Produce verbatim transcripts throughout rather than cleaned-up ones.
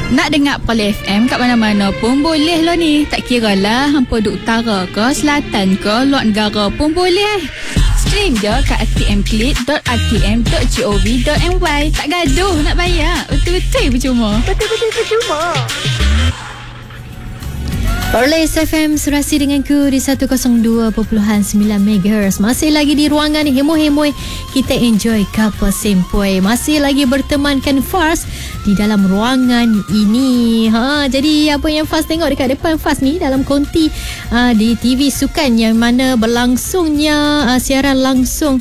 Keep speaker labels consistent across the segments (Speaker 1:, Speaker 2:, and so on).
Speaker 1: Nak dengar Poly F M kat mana-mana pun boleh lah ni. Tak kira lah hampa duk utara ke, selatan ke, luar negara pun boleh. Stream je kat r t m click dot r t m dot gov dot m y. Tak gaduh nak bayar. Betul-betul percuma.
Speaker 2: Betul-betul percuma.
Speaker 3: Poly F M serasi denganku di seratus dua perpuluhan sembilan megahertz. Masih lagi di ruangan hemo-hemo kita enjoy kapal sempoi. Masih lagi bertemankan Fars di dalam ruangan ini. Ha, jadi apa yang Fars tengok dekat depan Fars ni dalam konti uh, di T V Sukan yang mana berlangsungnya uh, siaran langsung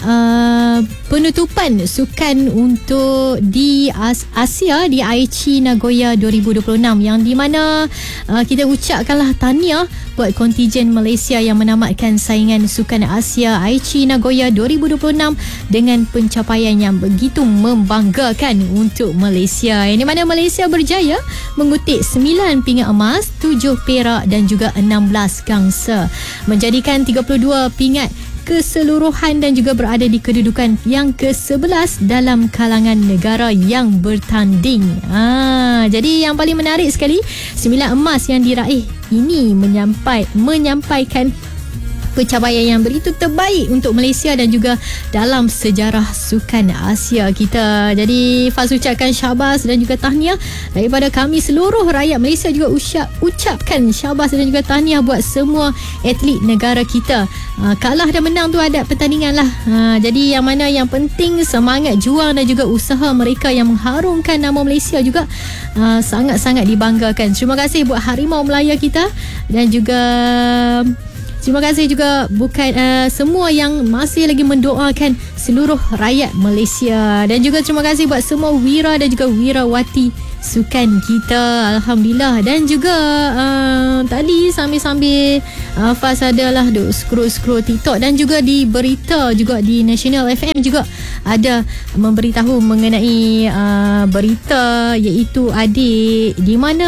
Speaker 3: Uh, penutupan sukan untuk di As- Asia di Aichi Nagoya dua ribu dua puluh enam yang di mana uh, kita ucapkanlah tahniah buat kontijen Malaysia yang menamatkan saingan sukan Asia Aichi Nagoya dua ribu dua puluh enam dengan pencapaian yang begitu membanggakan untuk Malaysia. Yang di mana Malaysia berjaya mengutik sembilan pingat emas, tujuh perak dan juga enam belas gangsa, menjadikan tiga puluh dua pingat keseluruhan dan juga berada di kedudukan yang ke sebelas dalam kalangan negara yang bertanding. Ah, jadi yang paling menarik sekali, sembilan emas yang diraih ini menyampai menyampaikan pencapaian yang begitu terbaik untuk Malaysia dan juga dalam sejarah sukan Asia kita. Jadi Faz ucapkan syabas dan juga tahniah daripada kami seluruh rakyat Malaysia, juga ucap, ucapkan syabas dan juga tahniah buat semua atlet negara kita. Ha, kalah dan menang tu ada pertandingan lah. Ha, jadi yang mana yang penting semangat juang dan juga usaha mereka yang mengharumkan nama Malaysia juga ha, sangat-sangat dibanggakan. Terima kasih buat Harimau Melaya kita dan juga terima kasih juga bukan uh, semua yang masih lagi mendoakan seluruh rakyat Malaysia, dan juga terima kasih buat semua wira dan juga wirawati sukan kita. Alhamdulillah. Dan juga uh, tadi sambil-sambil uh, Faz adalah duk scroll-scroll TikTok dan juga di berita juga di National F M juga ada memberitahu mengenai uh, berita iaitu adik di mana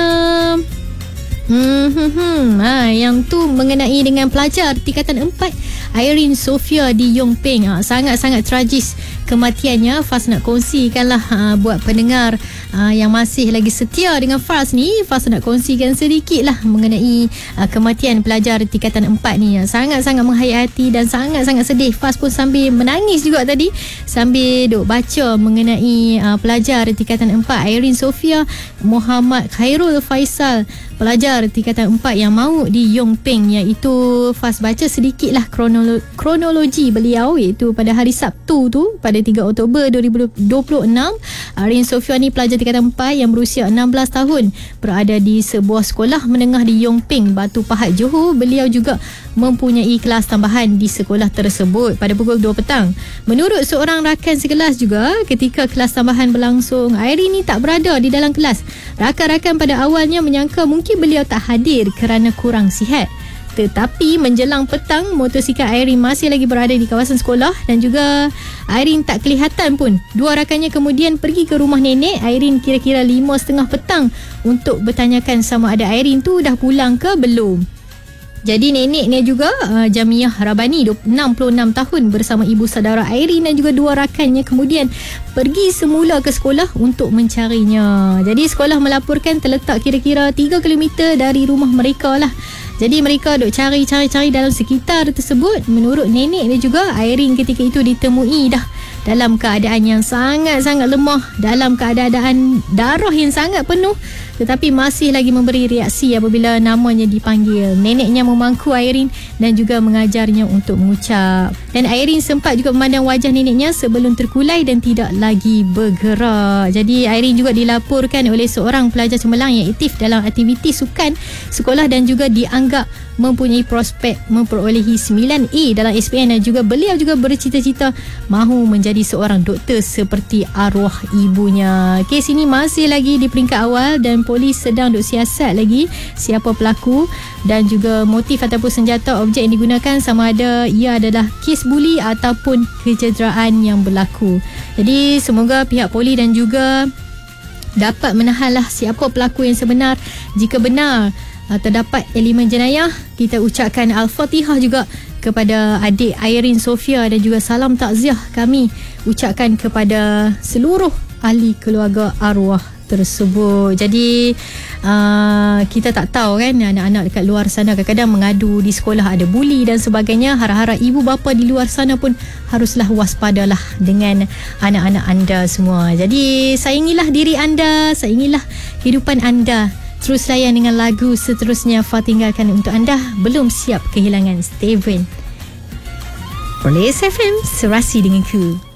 Speaker 3: Hmm, hmm, hmm. Ha, yang tu mengenai dengan pelajar tingkatan empat Irene Sophia di Yongping. Ha, sangat-sangat tragis kematiannya. Faz nak kongsikanlah ha, buat pendengar ha, yang masih lagi setia dengan Faz ni. Faz nak kongsikan sedikit lah mengenai ha, kematian pelajar tingkatan empat ni. Ha, sangat-sangat menghayat hati dan sangat-sangat sedih. Faz pun sambil menangis juga tadi sambil duk baca mengenai ha, pelajar tingkatan empat Irene Sophia Muhammad Khairul Faisal, pelajar tingkatan empat yang maut di Yongping, iaitu Faz baca sedikit lah kronolo- kronologi beliau, iaitu pada hari Sabtu tu pada tiga Oktober dua ribu dua puluh enam. Irene Sophia ni pelajar tingkatan empat yang berusia enam belas tahun, berada di sebuah sekolah menengah di Yongping, Batu Pahat, Johor. Beliau juga mempunyai kelas tambahan di sekolah tersebut pada pukul dua petang. Menurut seorang rakan sekelas juga, ketika kelas tambahan berlangsung, Irene ni tak berada di dalam kelas. Rakan-rakan pada awalnya menyangka mungkin beliau tak hadir kerana kurang sihat. Tetapi menjelang petang, motosikal Irene masih lagi berada di kawasan sekolah dan juga Irene tak kelihatan pun. Dua rakannya kemudian pergi ke rumah nenek Irene kira-kira lima setengah petang untuk bertanyakan sama ada Irene tu dah pulang ke belum. Jadi neneknya juga uh, Jamiah Rabani enam puluh enam tahun bersama ibu saudara Irene dan juga dua rakannya kemudian pergi semula ke sekolah untuk mencarinya. Jadi sekolah melaporkan terletak kira-kira tiga kilometer dari rumah mereka lah. Jadi mereka duk cari-cari-cari dalam sekitar tersebut. Menurut nenek dia juga, Irene ketika itu ditemui dah dalam keadaan yang sangat-sangat lemah, dalam keadaan darah yang sangat penuh, tetapi masih lagi memberi reaksi apabila namanya dipanggil. Neneknya memangku Irene dan juga mengajarnya untuk mengucap. Dan Irene sempat juga memandang wajah neneknya sebelum terkulai dan tidak lagi bergerak. Jadi Irene juga dilaporkan oleh seorang pelajar cemerlang yang aktif dalam aktiviti sukan sekolah dan juga dianggap mempunyai prospek memperolehi sembilan A dalam S P M, dan juga beliau juga bercita-cita mahu menjadi seorang doktor seperti arwah ibunya. Kes ini masih lagi di peringkat awal dan polis sedang duk siasat lagi siapa pelaku dan juga motif ataupun senjata objek yang digunakan, sama ada ia adalah kes buli ataupun kecederaan yang berlaku. Jadi semoga pihak polis dan juga dapat menahanlah siapa pelaku yang sebenar. Jika benar terdapat elemen jenayah, kita ucapkan Al-Fatihah juga kepada adik Irene Sophia dan juga salam takziah kami ucapkan kepada seluruh ahli keluarga arwah tersebut. Jadi uh, kita tak tahu kan, anak-anak dekat luar sana kadang-kadang mengadu di sekolah ada buli dan sebagainya. Harap-harap ibu bapa di luar sana pun haruslah waspadalah dengan anak-anak anda semua. Jadi sayangilah diri anda, sayangilah kehidupan anda. Terus layan dengan lagu seterusnya Fa tinggalkan untuk anda. Belum siap kehilangan Steven. Oleh S F M, serasi denganku.